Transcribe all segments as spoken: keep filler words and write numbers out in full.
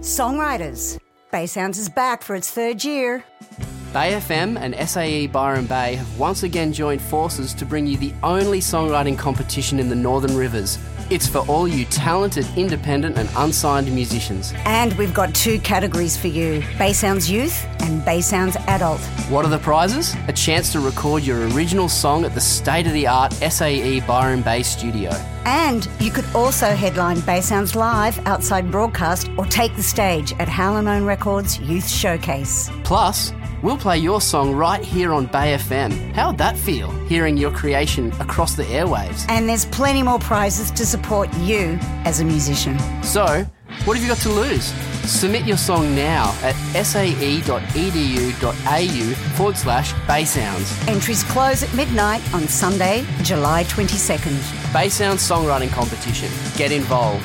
Songwriters. Bay Sounds is back for its third year. Bay F M and S A E Byron Bay have once again joined forces to bring you the only songwriting competition in the Northern Rivers. It's for all you talented, independent and unsigned musicians. And we've got two categories for you, Bay Sounds Youth and Bay Sounds Adult. What are the prizes? A chance to record your original song at the state-of-the-art S A E Byron Bay studio. And you could also headline Bay Sounds Live outside broadcast or take the stage at Hallinone Records Youth Showcase. Plus, we'll play your song right here on Bay F M. How'd that feel, hearing your creation across the airwaves? And there's plenty more prizes to support you as a musician. So, what have you got to lose? Submit your song now at sae.edu.au forward slash Bay Sounds. Entries close at midnight on Sunday, July twenty-second. Bay Sounds Songwriting Competition. Get involved.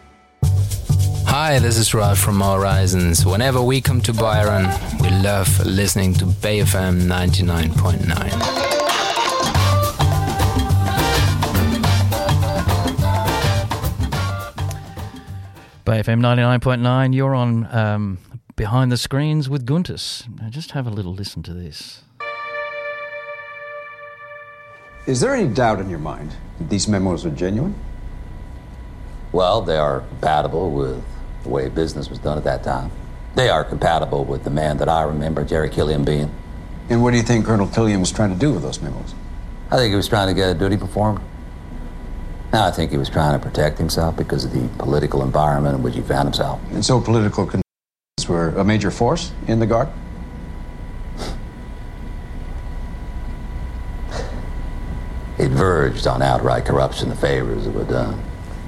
Hi, this is Ralph from Horizons. Whenever we come to Byron, we love listening to Bay F M ninety-nine point nine. Bay F M ninety-nine point nine, you're on um, Behind the Screens with Guntis. Now just have a little listen to this. Is there any doubt in your mind that these memos are genuine? Well, they are compatible with the way business was done at that time. They are compatible with the man that I remember, Jerry Killiam, being. And what do you think Colonel Killiam was trying to do with those memos? I think he was trying to get a duty performed. Now, I think he was trying to protect himself because of the political environment in which he found himself. And so political concerns were a major force in the Guard? It verged on outright corruption, the favors that were done.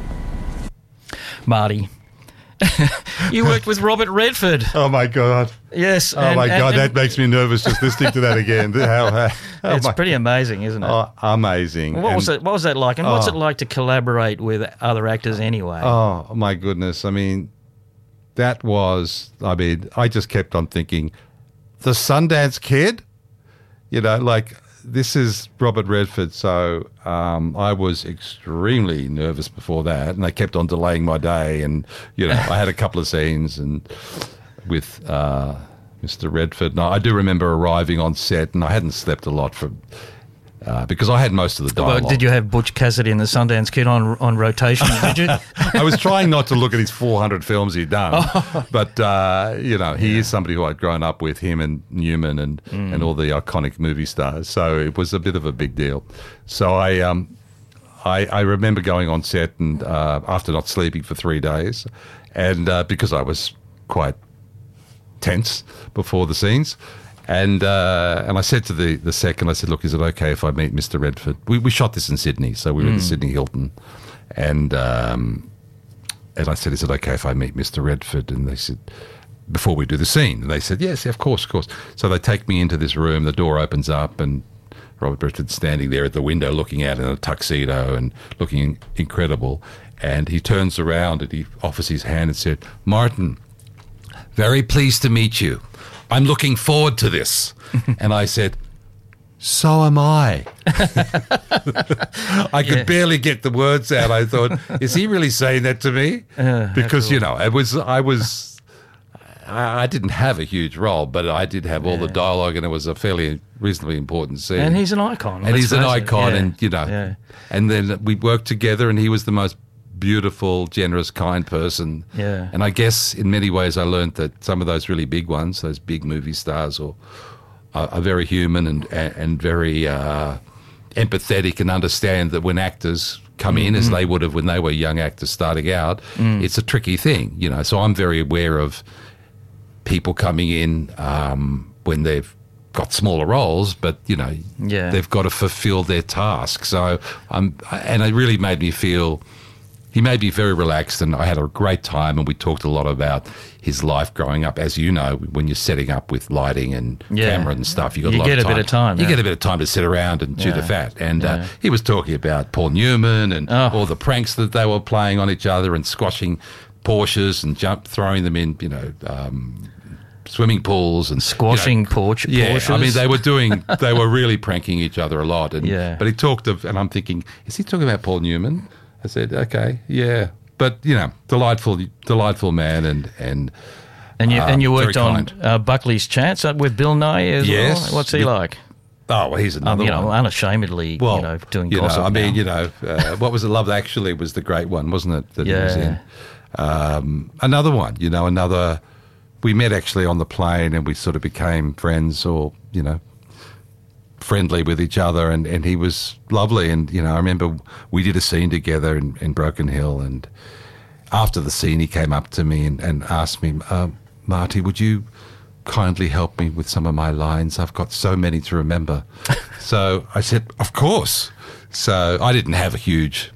Marty, you worked with Robert Redford. Oh, my God. Yes. Oh, and, my and, God, and, that makes me nervous just listening to that again. How, how, oh it's my, pretty amazing, isn't it? Oh, amazing. What and, was it? What was that like? And what's oh, it like to collaborate with other actors anyway? Oh, my goodness. I mean, that was, I mean, I just kept on thinking, the Sundance Kid? You know, like, this is Robert Redford, so um, I was extremely nervous before that, and they kept on delaying my day, and, you know, I had a couple of scenes and with uh, Mister Redford. And I do remember arriving on set, and I hadn't slept a lot for uh, because I had most of the dialogue. Well, did you have Butch Cassidy and the Sundance Kid on on rotation, did you? I was trying not to look at his four hundred films he'd done, oh. but, uh, you know, he yeah. is somebody who I'd grown up with, him and Newman and, mm. and all the iconic movie stars, so it was a bit of a big deal. So I um, I, I remember going on set and uh, after not sleeping for three days, and uh, because I was quite tense before the scenes, And uh, and I said to the, the second, I said, look, is it okay if I meet Mister Redford? We we shot this in Sydney, so we were mm. at the Sydney Hilton. And um, and I said, is it okay if I meet Mister Redford? And they said, before we do the scene. And they said, yes, of course, of course. So they take me into this room, the door opens up, and Robert Redford's standing there at the window looking out in a tuxedo and looking incredible. And he turns around and he offers his hand and said, Martin, very pleased to meet you. I'm looking forward to this. And I said, so am I. I could yeah. barely get the words out. I thought, is he really saying that to me? Uh, because, you know, it was, I was, I, I didn't have a huge role, but I did have all yeah. the dialogue, and it was a fairly reasonably important scene. And he's an icon. And he's an icon, yeah. and, you know, yeah. and then we worked together, and he was the most beautiful, generous, kind person. Yeah. And I guess in many ways I learned that some of those really big ones, those big movie stars, or are, are very human and and very uh, empathetic, and understand that when actors come in, mm-hmm. as they would have when they were young actors starting out, mm. it's a tricky thing, you know. So I'm very aware of people coming in um, when they've got smaller roles, but, you know, yeah. they've got to fulfill their task. So um, and it really made me feel... He made me very relaxed, and I had a great time, and we talked a lot about his life growing up. As you know, when you're setting up with lighting and yeah. camera and stuff, you got you a lot get of time. a bit of time. You yeah. get a bit of time to sit around and chew yeah. the fat. And yeah. uh, he was talking about Paul Newman and oh. all the pranks that they were playing on each other, and squashing Porsches and jump, throwing them in, you know, um, swimming pools and squashing you know, Porsche. Yeah, Porsches. I mean, they were doing, they were really pranking each other a lot. And yeah. but he talked of, and I'm thinking, is he talking about Paul Newman? I said, okay, yeah. but you know, delightful, delightful man, and and and you uh, and you worked very on kind. uh, Buckley's Chance uh, with Bill Nye as Yes. well. What's he With- like? Oh, well, he's Um, another you know, one. unashamedly, Well, you know, doing you know, gossip I mean, now. you know, uh, what was it? Love Actually was the great one, wasn't it? That he was Yeah. in. Um, another one, you know, another. We met actually on the plane, and we sort of became friends, or you know, friendly with each other, and, and he was lovely. And you know, I remember we did a scene together in, in Broken Hill, and after the scene, he came up to me and, and asked me, uh, Marty, would you kindly help me with some of my lines? I've got so many to remember. So I said, of course. So I didn't have a huge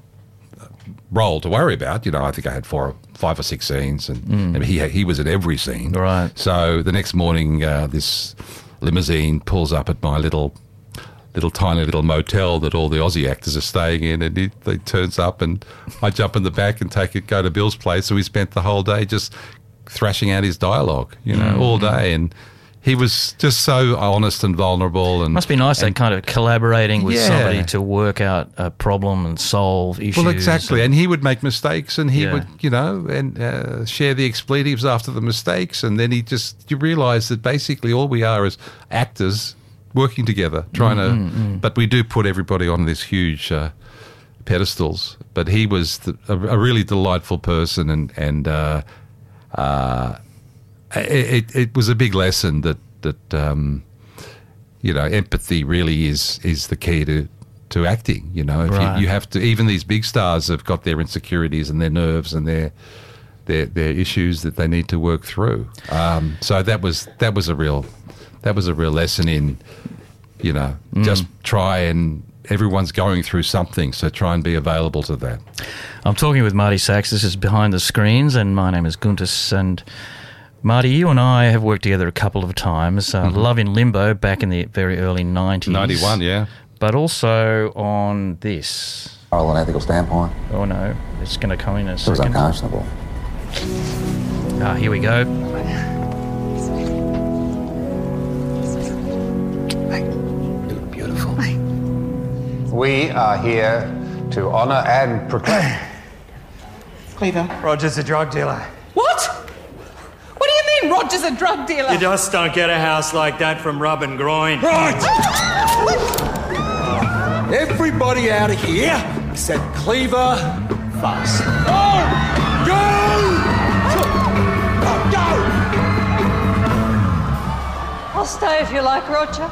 role to worry about. You know, I think I had four, five or six scenes, and, Mm. and he he was in every scene. Right. So the next morning, uh, this limousine pulls up at my little, little tiny little motel that all the Aussie actors are staying in, and he, he turns up, and I jump in the back and take it, go to Bill's place. So we spent the whole day just thrashing out his dialogue, you know, all day, and he was just so honest and vulnerable. And Must be nice, that kind of collaborating with Yeah. somebody to work out a problem and solve issues. Well, exactly, and he would make mistakes, and he Yeah. would, you know, and uh, share the expletives after the mistakes, and then he just, you realise that basically all we are is actors working together, trying Mm-hmm, to, but we do put everybody on this huge uh, pedestals. But he was the, a, a really delightful person, and and uh, uh, it, it was a big lesson that that um, you know, empathy really is is the key to. to acting, you know, if Right. you, you have to. Even these big stars have got their insecurities and their nerves and their their their issues that they need to work through. Um, so that was that was a real that was a real lesson in, you know, just try and everyone's going through something, so try and be available to that. I'm talking with Marty Sachs. This is Behind the Screens, and my name is Guntis. And Marty, you and I have worked together a couple of times. Uh, Love in Limbo back in the very early nineties. ninety-one, yeah. But also on this. Moral and ethical standpoint, Oh no, it's going to come in a it was second. unconscionable. Ah, here we go. Beautiful. We are here to honour and proclaim. Cleaver. Roger's a drug dealer. What? What do you mean Roger's a drug dealer? You just don't get a house like that from Rub and Groin. Right! Everybody out of here except Cleaver fast. Oh! Go! Oh, go! I'll stay if you like, Roger.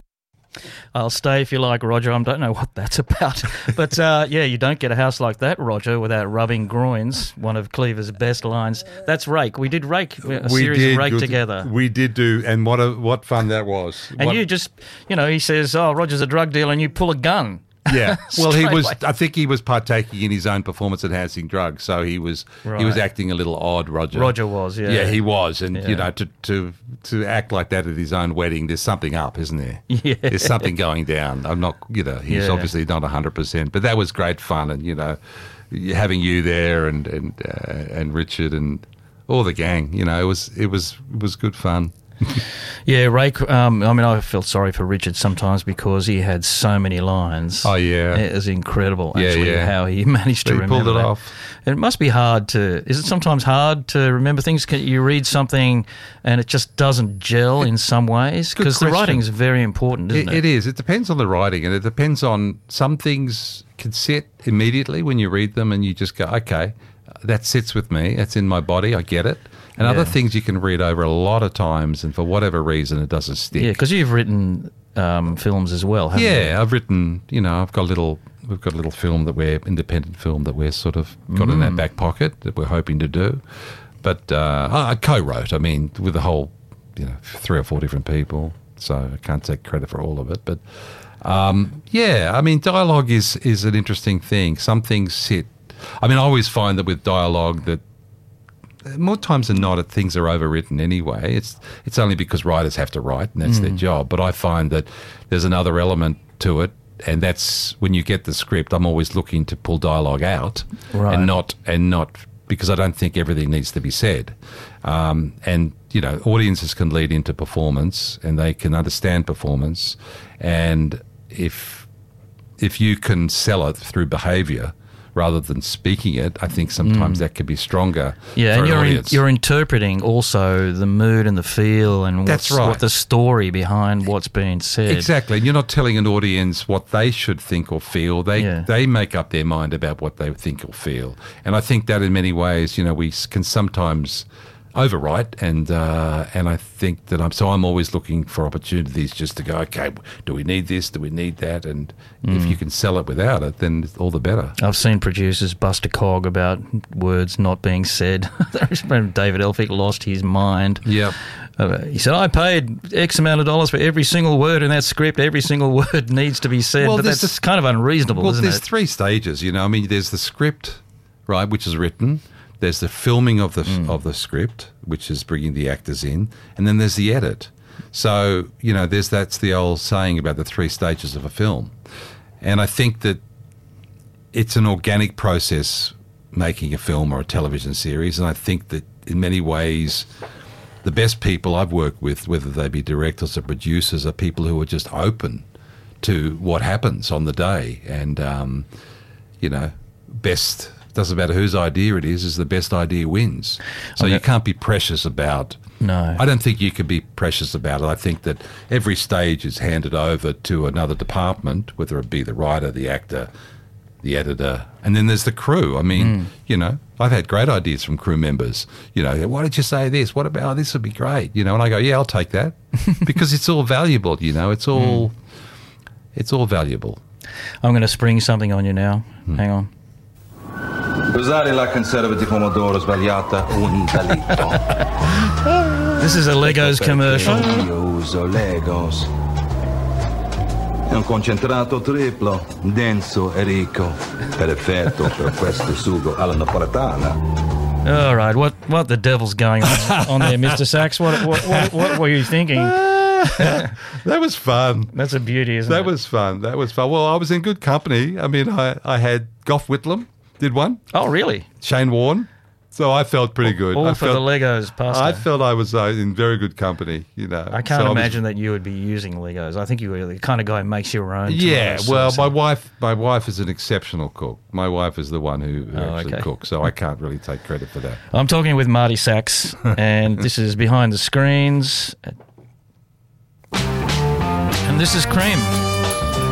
I'll stay if you like, Roger. I don't know what that's about. But uh, yeah, you don't get a house like that, Roger, without rubbing groins. One of Cleaver's best lines. That's Rake. We did Rake, a series of Rake good- together. We did do, and what a, what fun that was. And What- you just, you know, he says, oh, Roger's a drug dealer, and you pull a gun. Yeah, well, he Straight was. away. I think he was partaking in his own performance-enhancing drugs, so he was. He was Right. acting a little odd, Roger. Roger was, yeah. Yeah, he was, and Yeah. you know, to to to act like that at his own wedding, there's something up, isn't there? Yeah. There's something going down. I'm not, you know, he's Yeah. obviously not one hundred percent, but that was great fun, and you know, having you there and and uh, and Richard and all the gang, you know, it was it was it was good fun. Yeah, Rake, um, I mean, I felt sorry for Richard sometimes because he had so many lines. Oh, yeah. It was incredible, Yeah, actually, yeah. how he managed to He remember pulled it that. off. It must be hard to... Is it sometimes hard to remember things? Can you read something and it just doesn't gel in some ways? Good Because the question. writing's very important, isn't It, it? it is. It depends on the writing, and it depends on some things can sit immediately when you read them, and you just go, okay, that sits with me. It's in my body. I get it. And other Yeah. things you can read over a lot of times, and for whatever reason, it doesn't stick. Yeah, because you've written um, films as well, haven't you? Yeah, I've written. You know, I've got a little. We've got a little film that we're independent film that we're sort of got in our Mm. back pocket that we're hoping to do. But uh, I I co-wrote. I mean, with the whole, you know, three or four different people. So I can't take credit for all of it. But um, yeah, I mean, dialogue is is an interesting thing. Some things sit. I mean, I always find that with dialogue that more times than not, things are overwritten anyway. It's it's only because writers have to write, and that's their Mm. job. But I find that there's another element to it, and that's when you get the script. I'm always looking to pull dialogue out, Right. and not and not because I don't think everything needs to be said. Um, and you know, audiences can lead into performance, and they can understand performance, and if if you can sell it through behaviour rather than speaking it, I think sometimes Mm. that could be stronger Yeah, for and an you're in, audience. you're interpreting also the mood and the feel and That's what's, right. what the story behind what's being said. Exactly. And you're not telling an audience what they should think or feel. They Yeah. they make up their mind about what they think or feel. And I think that in many ways, you know, we s- can sometimes overwrite, and uh, and I think that I'm so I'm always looking for opportunities just to go, okay, do we need this? Do we need that? And if Mm. you can sell it without it, then all the better. I've seen producers bust a cog about words not being said. When David Elphick lost his mind. Yep. Uh, he said, I paid X amount of dollars for every single word in that script. Every single word needs to be said. Well, but there's that's the- kind of unreasonable, Well, isn't there's it? three stages, you know. I mean, there's the script, right, which is written. There's the filming of the Mm. of the script, which is bringing the actors in, and then there's the edit. So, you know, there's that's the old saying about the three stages of a film. And I think that it's an organic process making a film or a television series, and I think that in many ways the best people I've worked with, whether they be directors or producers, are people who are just open to what happens on the day. And, um, you know, best, doesn't matter whose idea it is, is the best idea wins. So Okay. you can't be precious about... No. I don't think you can be precious about it. I think that every stage is handed over to another department, whether it be the writer, the actor, the editor, and then there's the crew. I mean, Mm. you know, I've had great ideas from crew members. You know, why did you say this? What about, oh, this would be great? You know, and I go, yeah, I'll take that because it's all valuable. You know, it's all, it's all valuable. I'm going to spring something on you now. Hang on. Usare la conserva di pomodoro sbagliata un delitto. This is a Legos commercial. Io uso Legos. È un concentrato triplo, denso e ricco, perfetto per questo sugo alla napoletana. All right, what what the devil's going on, on there, Mister Sachs? What what, what what were you thinking? That was fun. That's a beauty, isn't That it? was fun. That was fun. Well, I was in good company. I mean, I, I had Gough Whitlam did one. Oh, really? Shane Warne. So I felt pretty good. All I for felt, the Legos pasta. I felt I was uh, in very good company, you know. I can't So was- imagine that you would be using Legos. I think you were the kind of guy who makes your own. Yeah, tomato well, sauce. my wife, my wife is an exceptional cook. My wife is the one who, who Oh, actually okay. cooks, so I can't really take credit for that. I'm talking with Marty Sachs, and this is Behind the Screens. And this is Cream.